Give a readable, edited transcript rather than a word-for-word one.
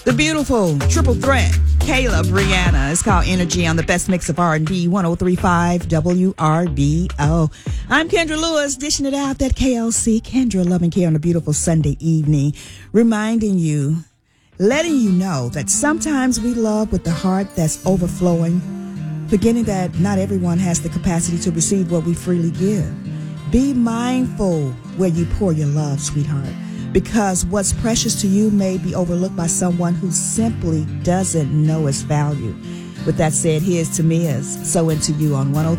The beautiful triple threat, Kayla Brianna. It's called Energy on the best mix of R&B, 103.5 WRBO. I'm Kendra Lewis, dishing it out at KLC. Kendra Love and Care on a beautiful Sunday evening, reminding you, letting you know that sometimes we love with the heart that's overflowing, forgetting that not everyone has the capacity to receive what we freely give. Be mindful where you pour your love, sweetheart, because what's precious to you may be overlooked by someone who simply doesn't know its value. With that said, here's Tamia's So Into You on 103.